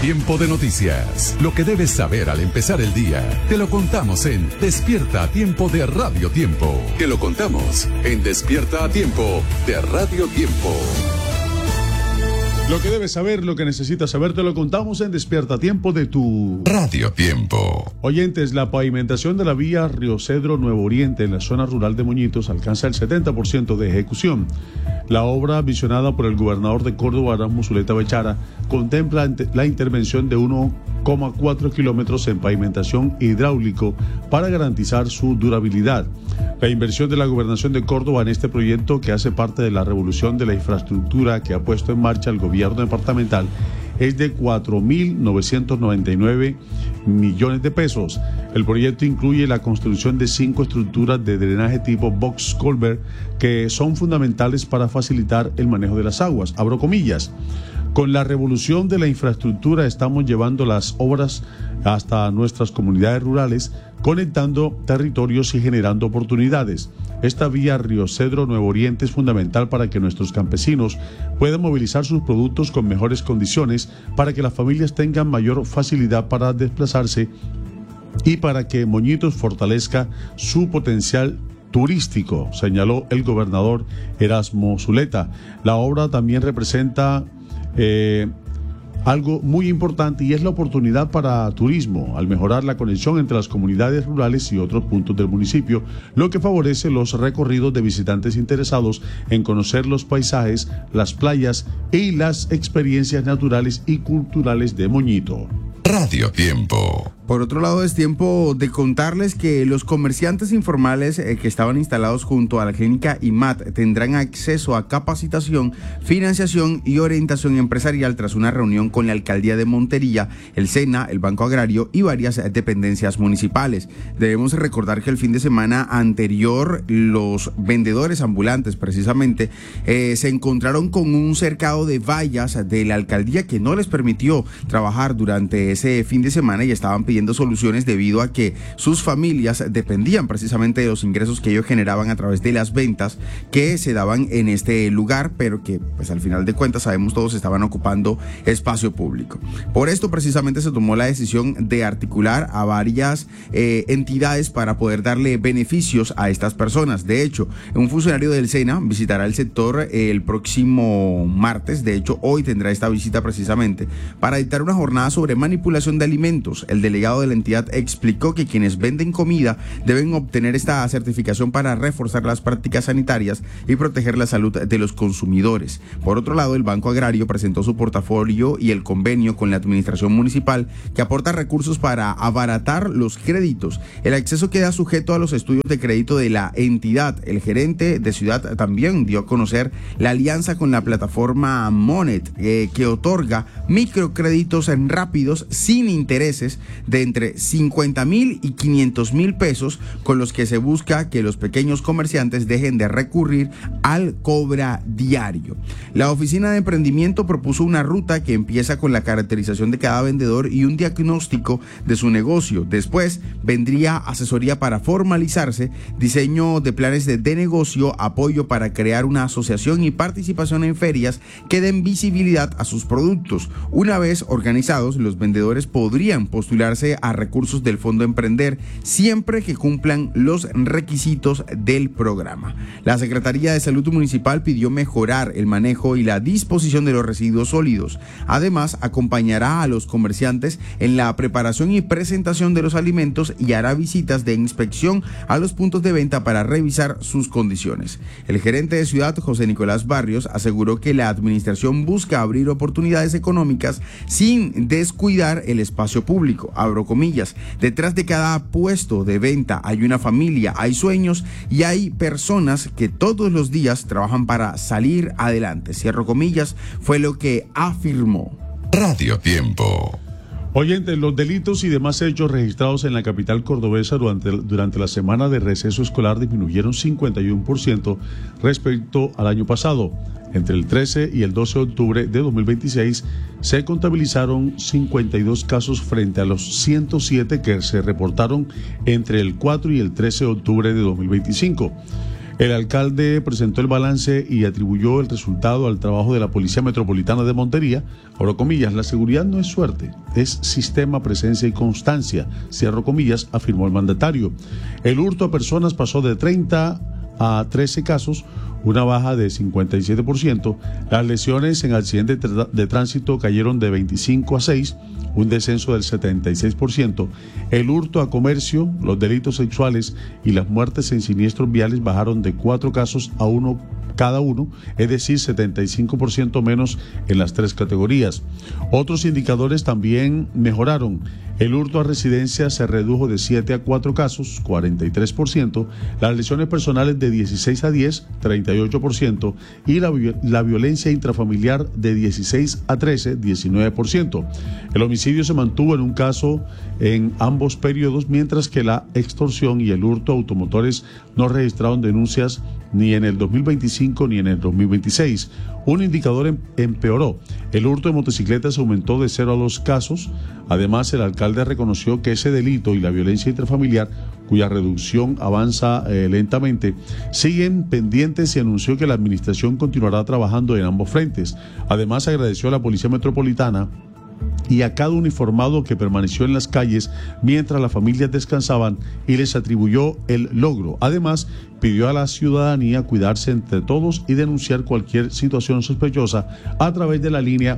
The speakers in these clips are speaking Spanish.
Tiempo de noticias. Lo que debes saber al empezar el día. Te lo contamos en Despierta a Tiempo de Radio Tiempo. Te lo contamos en Despierta a Tiempo de Radio Tiempo. Lo que debes saber, lo que necesitas saber, te lo contamos en Despierta a Tiempo de tu Radio Tiempo. Oyentes, la pavimentación de la vía Río Cedro Nuevo Oriente en la zona rural de Moñitos alcanza el 70% de ejecución. La obra visionada por el gobernador de Córdoba, Erasmo Zuleta Bechara, contempla la intervención de 1,4 kilómetros en pavimentación hidráulico para garantizar su durabilidad. La inversión de la Gobernación de Córdoba en este proyecto, que hace parte de la revolución de la infraestructura que ha puesto en marcha el gobierno departamental, es de 4.999 millones de pesos. El proyecto incluye la construcción de 5 estructuras de drenaje tipo box culvert que son fundamentales para facilitar el manejo de las aguas. Abro comillas. Con la revolución de la infraestructura estamos llevando las obras hasta nuestras comunidades rurales, conectando territorios y generando oportunidades. Esta vía Río Cedro Nuevo Oriente es fundamental para que nuestros campesinos puedan movilizar sus productos con mejores condiciones, para que las familias tengan mayor facilidad para desplazarse y para que Moñitos fortalezca su potencial turístico, señaló el gobernador Erasmo Zuleta. La obra también representa algo muy importante, y es la oportunidad para turismo al mejorar la conexión entre las comunidades rurales y otros puntos del municipio, lo que favorece los recorridos de visitantes interesados en conocer los paisajes, las playas y las experiencias naturales y culturales de Moñito. Radio Tiempo. Por otro lado, es tiempo de contarles que los comerciantes informales que estaban instalados junto a la clínica IMAT tendrán acceso a capacitación, financiación y orientación empresarial tras una reunión con la Alcaldía de Montería, el SENA, el Banco Agrario y varias dependencias municipales. Debemos recordar que el fin de semana anterior los vendedores ambulantes precisamente se encontraron con un cercado de vallas de la Alcaldía que no les permitió trabajar durante ese fin de semana, y estaban pidiendo soluciones debido a que sus familias dependían precisamente de los ingresos que ellos generaban a través de las ventas que se daban en este lugar, pero que pues al final de cuentas sabemos todos estaban ocupando espacio público. Por esto precisamente se tomó la decisión de articular a varias entidades para poder darle beneficios a estas personas. De hecho, un funcionario del SENA visitará el sector el próximo martes. De hecho, hoy tendrá esta visita precisamente para dictar una jornada sobre manipulación de alimentos. El delegado de la entidad explicó que quienes venden comida deben obtener esta certificación para reforzar las prácticas sanitarias y proteger la salud de los consumidores. Por otro lado, el Banco Agrario presentó su portafolio y el convenio con la administración municipal, que aporta recursos para abaratar los créditos. El acceso queda sujeto a los estudios de crédito de la entidad. El gerente de ciudad también dio a conocer la alianza con la plataforma Monet, que otorga microcréditos rápidos sin intereses de entre 50,000 y 500,000 pesos, con los que se busca que los pequeños comerciantes dejen de recurrir al cobra diario. La oficina de emprendimiento propuso una ruta que empieza con la caracterización de cada vendedor y un diagnóstico de su negocio. Después vendría asesoría para formalizarse, diseño de planes de negocio, apoyo para crear una asociación y participación en ferias que den visibilidad a sus productos. Una vez organizados, los vendedores podrían postularse a recursos del Fondo Emprender siempre que cumplan los requisitos del programa. La Secretaría de Salud Municipal pidió mejorar el manejo y la disposición de los residuos sólidos. Además, acompañará a los comerciantes en la preparación y presentación de los alimentos y hará visitas de inspección a los puntos de venta para revisar sus condiciones. El gerente de ciudad, José Nicolás Barrios, aseguró que la administración busca abrir oportunidades económicas sin descuidar el espacio público. Abro comillas, detrás de cada puesto de venta hay una familia, hay sueños y hay personas que todos los días trabajan para salir adelante. Cierro comillas, fue lo que afirmó. Radio Tiempo. Oyentes, los delitos y demás hechos registrados en la capital cordobesa durante la semana de receso escolar disminuyeron 51% respecto al año pasado. Entre el 13 y el 12 de octubre de 2026 se contabilizaron 52 casos frente a los 107 que se reportaron entre el 4 y el 13 de octubre de 2025. El alcalde presentó el balance y atribuyó el resultado al trabajo de la Policía Metropolitana de Montería. Abro comillas, la seguridad no es suerte, es sistema, presencia y constancia, cierro comillas, afirmó el mandatario. El hurto a personas pasó de 30 a 13 casos, una baja de 57%. Las lesiones en accidentes de tránsito cayeron de 25 a 6, un descenso del 76%. El hurto a comercio, los delitos sexuales y las muertes en siniestros viales bajaron de 4 casos a 1 cada uno, es decir, 75% menos en las 3 categorías. Otros indicadores también mejoraron. El hurto a residencias se redujo de 7 a 4 casos, 43%, las lesiones personales de 16 a 10, 38%, y la violencia intrafamiliar de 16 a 13, 19%. El homicidio se mantuvo en un caso en ambos periodos, mientras que la extorsión y el hurto a automotores no registraron denuncias ni en el 2025 ni en el 2026. Un indicador empeoró. El hurto de motocicletas aumentó de 0 a 2 casos. Además, el alcalde reconoció que ese delito y la violencia intrafamiliar, cuya reducción avanza lentamente, siguen pendientes y anunció que la administración continuará trabajando en ambos frentes. Además, agradeció a la Policía Metropolitana y a cada uniformado que permaneció en las calles mientras las familias descansaban y les atribuyó el logro. Además, pidió a la ciudadanía cuidarse entre todos y denunciar cualquier situación sospechosa a través de la línea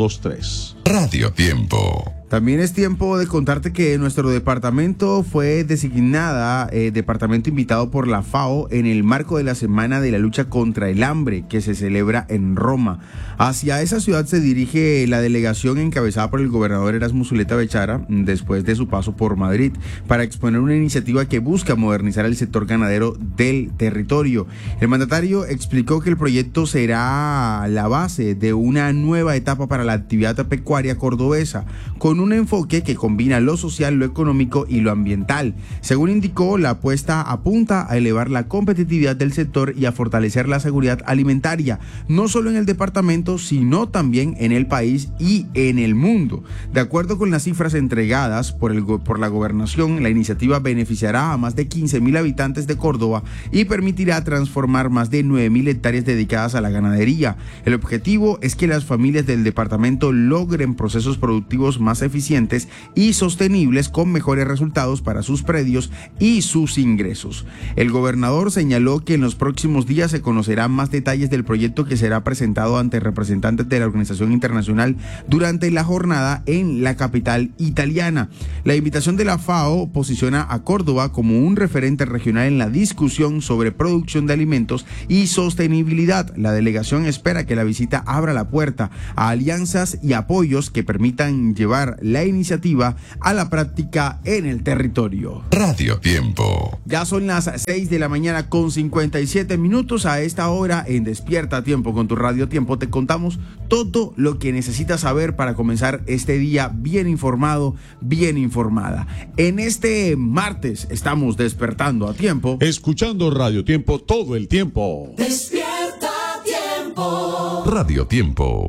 123. Radio Tiempo. También es tiempo de contarte que nuestro departamento fue designada departamento invitado por la FAO en el marco de la Semana de la Lucha contra el Hambre, que se celebra en Roma. Hacia esa ciudad se dirige la delegación encabezada por el gobernador Erasmo Zuleta Bechara, después de su paso por Madrid, para exponer una iniciativa que busca modernizar el sector ganadero del territorio. El mandatario explicó que el proyecto será la base de una nueva etapa para la actividad pecuaria cordobesa, con un enfoque que combina lo social, lo económico y lo ambiental. Según indicó, la apuesta apunta a elevar la competitividad del sector y a fortalecer la seguridad alimentaria, no solo en el departamento, sino también en el país y en el mundo. De acuerdo con las cifras entregadas por la gobernación, la iniciativa beneficiará a más de 15.000 habitantes de Córdoba y permitirá transformar más de 9.000 hectáreas dedicadas a la ganadería. El objetivo es que las familias del departamento logren procesos productivos más eficientes y sostenibles con mejores resultados para sus predios y sus ingresos. El gobernador señaló que en los próximos días se conocerán más detalles del proyecto, que será presentado ante representantes de la organización internacional durante la jornada en la capital italiana. La invitación de la FAO posiciona a Córdoba como un referente regional en la discusión sobre producción de alimentos y sostenibilidad. La delegación espera que la visita abra la puerta a alianzas y apoyos que permitan llevar la iniciativa a la práctica en el territorio. Radio Tiempo. Ya son las 6 de la mañana con 57 minutos. A esta hora en Despierta a Tiempo con tu Radio Tiempo te contamos todo lo que necesitas saber para comenzar este día bien informado, bien informada. En este martes estamos despertando a tiempo, escuchando Radio Tiempo todo el tiempo. Despierta a Tiempo. Radio Tiempo.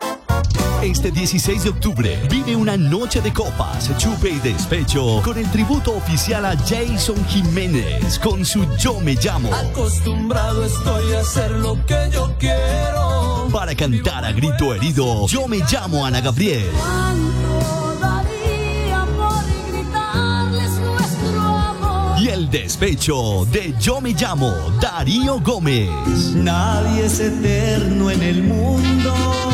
Este 16 de octubre vive una noche de copas, chupe y despecho con el tributo oficial a Jason Jiménez con su Yo Me Llamo. Acostumbrado estoy a hacer lo que yo quiero. Para cantar a grito herido, Yo Me Llamo Ana Gabriel. ¿Cuánto daría por gritarles nuestro amor? Y el despecho de Yo Me Llamo Darío Gómez. Nadie es eterno en el mundo.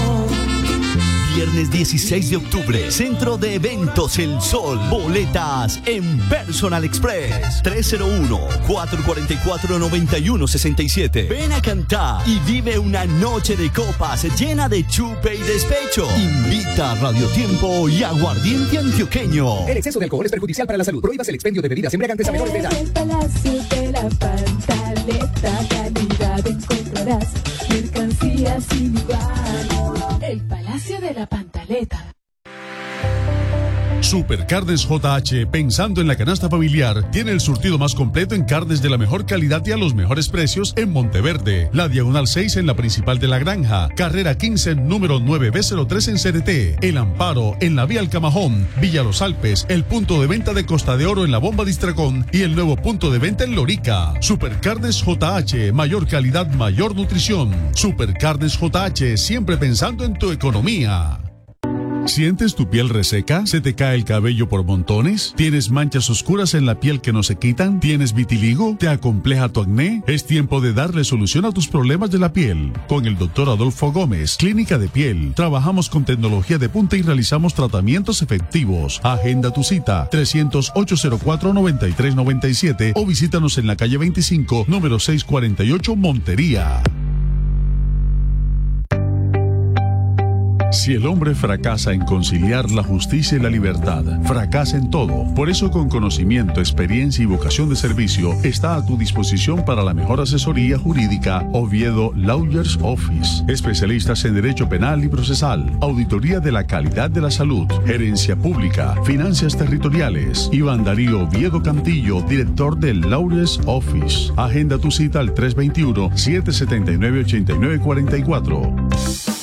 Viernes 16 de octubre, Centro de Eventos El Sol. Boletas en Personal Express. 301-444-9167. Ven a cantar y vive una noche de copas llena de chupe y despecho. Invita a Radio Tiempo y Aguardiente Antioqueño. El exceso de alcohol es perjudicial para la salud. Prohíbas el expendio de bebidas embriagantes a menores de edad. En el Palacio de la Pantaleta, calidad encontrarás, mercancía sin igual. El Palacio de la Pantaleta. Supercarnes JH, pensando en la canasta familiar, tiene el surtido más completo en carnes de la mejor calidad y a los mejores precios en Monteverde, la Diagonal 6 en la principal de La Granja, carrera 15, número 9B03 en CDT, El Amparo en la vía El Camajón, Villa Los Alpes, el punto de venta de Costa de Oro en la Bomba Distracón y el nuevo punto de venta en Lorica. Supercarnes JH, mayor calidad, mayor nutrición. Supercarnes JH, siempre pensando en tu economía. ¿Sientes tu piel reseca? ¿Se te cae el cabello por montones? ¿Tienes manchas oscuras en la piel que no se quitan? ¿Tienes vitiligo? ¿Te acompleja tu acné? Es tiempo de darle solución a tus problemas de la piel. Con el Dr. Adolfo Gómez, Clínica de Piel. Trabajamos con tecnología de punta y realizamos tratamientos efectivos. Agenda tu cita 300-804-9397 o visítanos en la calle 25, número 648, Montería. Si el hombre fracasa en conciliar la justicia y la libertad, fracasa en todo. Por eso, con conocimiento, experiencia y vocación de servicio, está a tu disposición para la mejor asesoría jurídica Oviedo Lawyers Office. Especialistas en Derecho Penal y Procesal, Auditoría de la Calidad de la Salud, Gerencia Pública, Finanzas Territoriales. Iván Darío Oviedo Cantillo, director del Lawyers Office. Agenda tu cita al 321-779-8944.